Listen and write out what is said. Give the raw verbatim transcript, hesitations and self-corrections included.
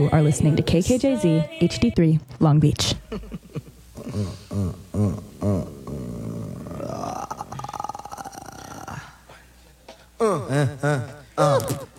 You are listening to K K J Z H D three Long Beach. Uh, uh, uh, uh.